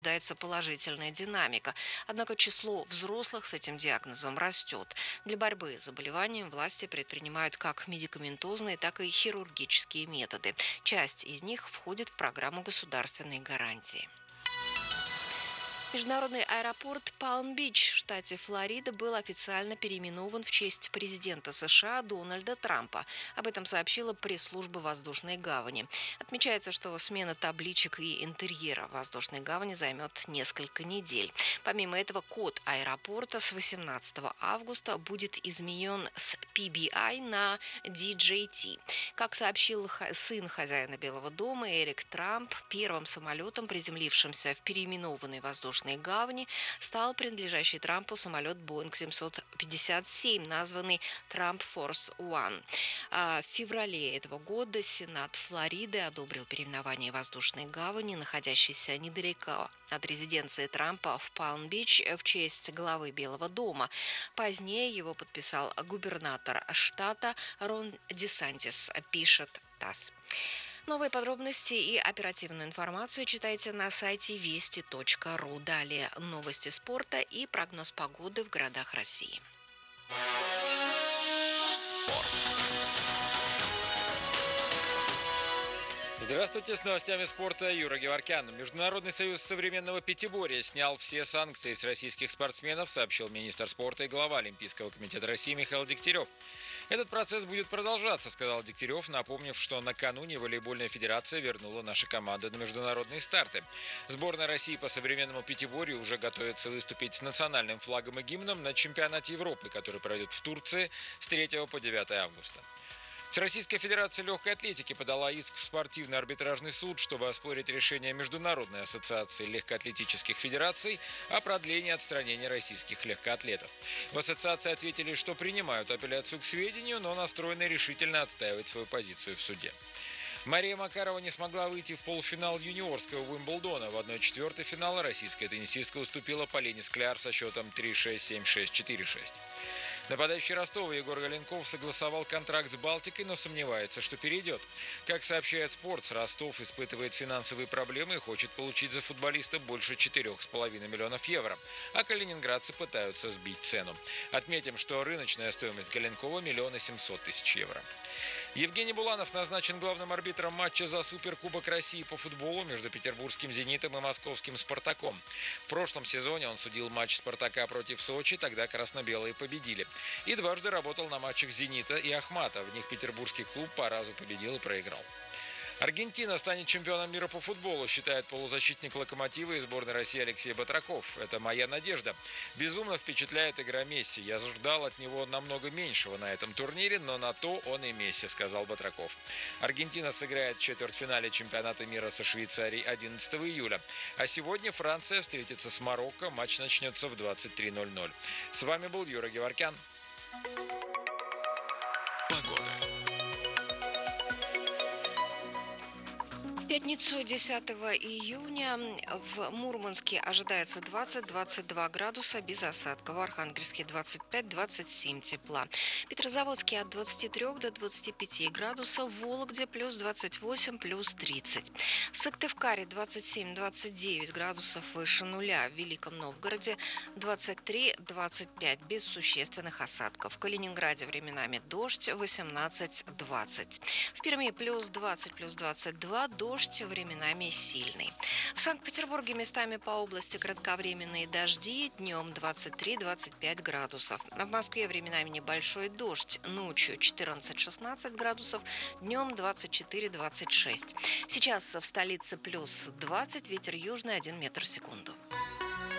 наблюдается положительная динамика. Однако число взрослых с этим диагнозом растет. Для борьбы с заболеванием власти предпринимают как медикаментозные, так и хирургические методы. Часть из них входит в программу государственной гарантии. Международный аэропорт Палм-Бич в штате Флорида был официально переименован в честь президента США Дональда Трампа. Об этом сообщила пресс-служба воздушной гавани. Отмечается, что смена табличек и интерьера воздушной гавани займет несколько недель. Помимо этого, код аэропорта с 18 августа будет изменен с PBI на DJT. Как сообщил сын хозяина Белого дома Эрик Трамп, первым самолетом, приземлившимся в переименованной воздушной гавани, стал принадлежащий Трампу самолет Boeing 757, названный Trump Force One. В феврале этого года Сенат Флориды одобрил переименование воздушной гавани, находящейся недалеко от резиденции Трампа в Палм-Бич, в честь главы Белого дома. Позднее его подписал губернатор штата Рон Десантис, пишет ТАСС. Новые подробности и оперативную информацию читайте на сайте вести.ру. Далее новости спорта и прогноз погоды в городах России. Спорт. Здравствуйте, с новостями спорта Юра Геворкян. Международный союз современного пятиборья снял все санкции с российских спортсменов, сообщил министр спорта и глава Олимпийского комитета России Михаил Дегтярев. Этот процесс будет продолжаться, сказал Дегтярев, напомнив, что накануне волейбольная федерация вернула наши команды на международные старты. Сборная России по современному пятиборью уже готовится выступить с национальным флагом и гимном на чемпионате Европы, который пройдет в Турции с 3 по 9 августа. Всероссийская федерация легкой атлетики подала иск в спортивный арбитражный суд, чтобы оспорить решение Международной ассоциации легкоатлетических федераций о продлении отстранения российских легкоатлетов. В ассоциации ответили, что принимают апелляцию к сведению, но настроены решительно отстаивать свою позицию в суде. Мария Макарова не смогла выйти в полуфинал юниорского Уимблдона. В 1/4 финала российская теннисистка уступила Полине Скляр со счетом 3-6, 7-6, 4-6. Нападающий Ростова Егор Галенков согласовал контракт с Балтикой, но сомневается, что перейдет. Как сообщает «Спортс», Ростов испытывает финансовые проблемы и хочет получить за футболиста больше 4,5 миллионов евро, а калининградцы пытаются сбить цену. Отметим, что рыночная стоимость Галенкова – 1 700 000 евро. Евгений Буланов назначен главным арбитром матча за Суперкубок России по футболу между петербургским «Зенитом» и московским «Спартаком». В прошлом сезоне он судил матч «Спартака» против Сочи, тогда красно-белые победили. И дважды работал на матчах «Зенита» и «Ахмата». В них петербургский клуб по разу победил и проиграл. Аргентина станет чемпионом мира по футболу, считает полузащитник «Локомотива» и сборной России Алексей Батраков. Это моя надежда. Безумно впечатляет игра Месси. Я ждал от него намного меньшего на этом турнире, но на то он и Месси, сказал Батраков. Аргентина сыграет в четвертьфинале чемпионата мира со Швейцарией 11 июля. А сегодня Франция встретится с Марокко. Матч начнется в 23:00. С вами был Юра Геворкян. В пятницу 10 июня в Мурманске ожидается 20-22 градуса без осадков, в Архангельске 25-27 тепла, в Петрозаводске от 23 до 25 градусов, в Вологде плюс 28, плюс 30, в Сыктывкаре 27-29 градусов выше нуля, в Великом Новгороде 23-25 без существенных осадков, в Калининграде временами дождь 18-20, в Перми плюс 20, плюс 22, дождь временами сильный. В Санкт-Петербурге местами по области кратковременные дожди, днем 23-25 градусов. В Москве временами небольшой дождь, ночью 14-16 градусов, днем 24-26. Сейчас в столице плюс 20, ветер южный 1 метр в секунду.